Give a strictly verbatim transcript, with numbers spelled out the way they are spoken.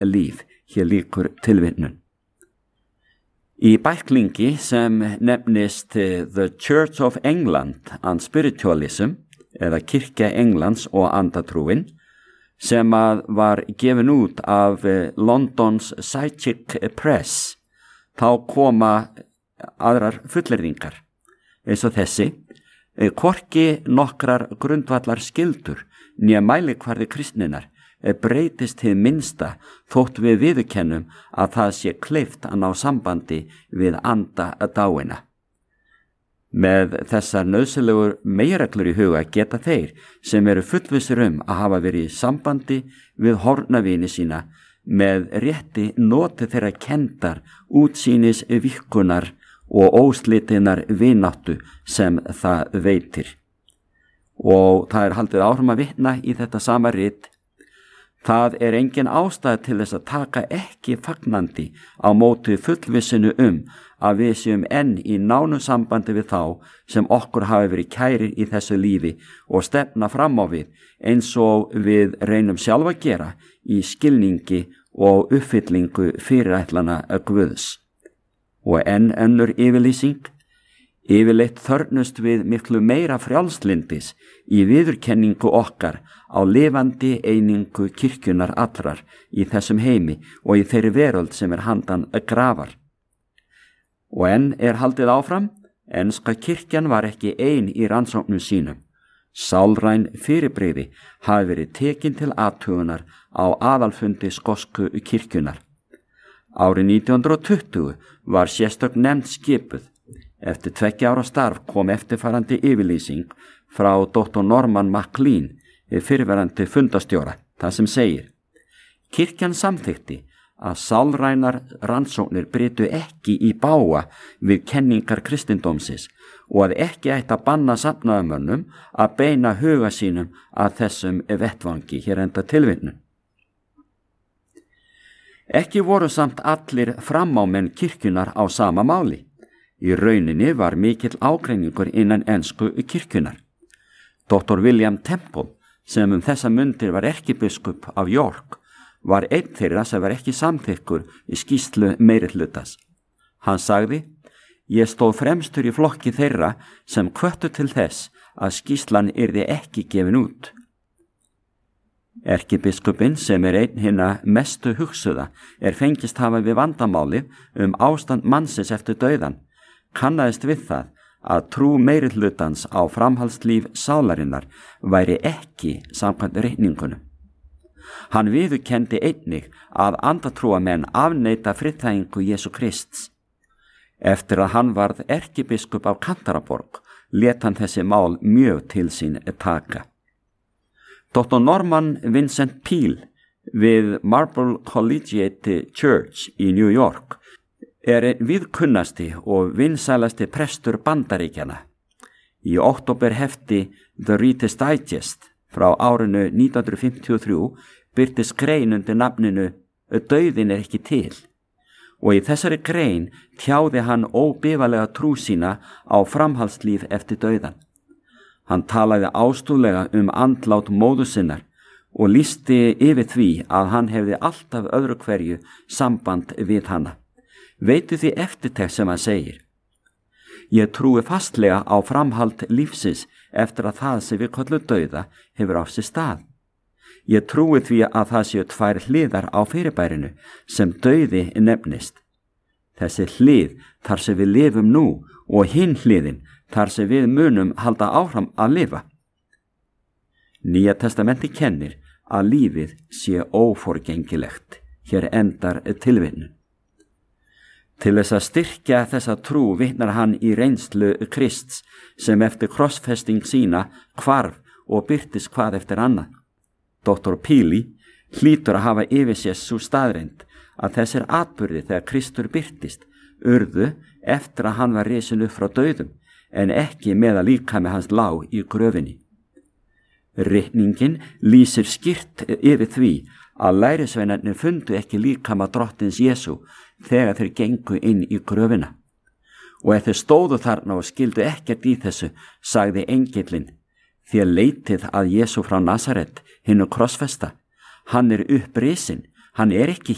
líf. Hér lýkur tilvitnun. Í bæklingi sem nefnist The Church of England and Spiritualism, eða Kirkja Englands og andatrúin, sem að var gefin út af Londons Psychic Press, þá koma aðrar fullyrðingar, eins og þessi, hvorki nokkrar grundvallar skyldur né mælikvarði kristninnar breytist hið minnsta þótt við viðurkennum að það sé kleift að ná sambandi við anda dáina. Með þessar nauðsynlegur meginreglur í huga geta þeir sem eru fullvissir um að hafa verið í sambandi við horfnavini sína með rétti noti þeirra kenndar útsýnis vikkunar og óslitinar vináttu sem það veitir. Og það er haldið áfram að vitna í þetta sama rit. Það er engin ástæða til þess að taka ekki fagnandi á móti fullvissinu um að við séum enn í nánu sambandi við þá sem okkur hafi verið kærir í þessu lífi og stefna fram á við eins og við reynum sjálf að gera í skilningi og uppfyllingu fyrirætlana Guðs. Og enn önnur yfirlýsing, yfirleitt þörnust við miklu meira frjálslindis í viðurkenningu okkar á lifandi einingu kirkjunar allrar í þessum heimi og í þeirri veröld sem er handan grafar. Og enn er haldið áfram, enska kirkjan var ekki ein í rannsóknum sínum. Sálræn fyrirbrigði hafi verið tekin til athugunar á aðalfundi skosku kirkjunar. Árið nítján hundrað tuttugu var sérstök nefnd skipuð. Eftir tveggja ára starf kom eftirfarandi yfirlýsing frá doktor Norman MacLean, fyrrverandi fundastjóra, það sem segir: Kirkjan samþykti að sálrænar rannsóknir brytu ekki í bága við kenningar kristindómsins og að ekki ætti að banna safnaðarmönnum að beina huga sínum að þessum vettvangi, hér enda tilvitnun. Ekki voru samt allir framámenn kirkjunar á sama máli. Í rauninni var mikill ágreiningur innan ensku kirkjunar. doktor William Temple, sem um þessa mundir var erkibiskup af York, var einn þeirra sem var ekki samþykkur í skýrslu meirihlutas. Hann sagði: Ég stóð fremstur í flokki þeirra sem hvöttu til þess að skýrslan yrði ekki gefin út. Erkibiskupinn, sem er einn hinna mestu hugsuða, er fengist hafa við vandamáli um ástand mannsins eftir dauðan, kannaðist við það að trú meirihlutans á framhaldslíf sálarinnar væri ekki samkvæmt reikningunum. Hann viðurkenndi einnig að andatrúamenn afneita friðþægingu Jesú Krists. Eftir að hann varð erkibiskup af Kantaraborg lét hann þessi mál mjög til sín taka. doktor Norman Vincent Peale við Marble Collegiate Church í New York er einn viðkunnasti og vinsælasti prestur Bandaríkjanna. Í október hefti The Reader's Digest frá árinu nítján hundrað fimmtíu og þrjú birtist grein undir nafninu Dauðinn er ekki til, og í þessari grein tjáði hann óbifalega trú sína á framhaldslíf eftir dauðan. Hann talaði ástúðlega um andlát móður sinnar og lýsti yfir því að hann hefði alltaf öðru hverju samband við hana. Veitu því eftirtekt sem hann segir: Ég trúi fastlega á framhald lífsins eftir að það sem við köllum dauða hefur á sér stað. Ég trúi því að það séu tvær hliðar á fyrirbærinu sem dauði nefnist. Þessi hlið þar sem við lifum nú og hinn hliðin þar sem við munum halda áfram að lifa. Nýja testamenti kennir að lífið sé óforgengilegt. Hér endar tilvitnun. Til þess að styrkja þessa trú vitnar hann í reynslu Krists sem eftir krossfesting sína hvarf og birtist hvað eftir annað. doktor Peale hlýtur að hafa yfir sér sú staðreynd að þessir atburði þegar Kristur birtist urðu eftir að hann var risin upp frá dauðum en ekki meðan líkami hans lá í gröfinni. Ritningin lýsir skýrt yfir því að lærisveinarnir fundu ekki líkama drottins Jesú þegar þeir gengu inn í gröfina. Og ef þeir stóðu þarna og skildu ekkert í þessu, sagði engillinn: Þér leitið að Jesú frá Nasaret, hinnu krossfesta. Hann er upprisin, hann er ekki